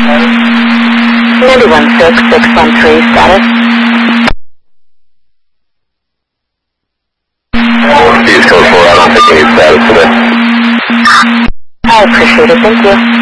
916-613 status. East Coast 4, I don't think any status today. I appreciate it, thank you.